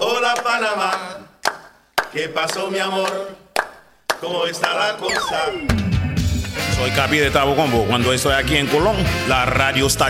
Hola Panamá, ¿qué pasó mi amor? ¿Cómo está la cosa? Soy Capi de Tabo Combo. Cuando estoy aquí en Colón, la radio está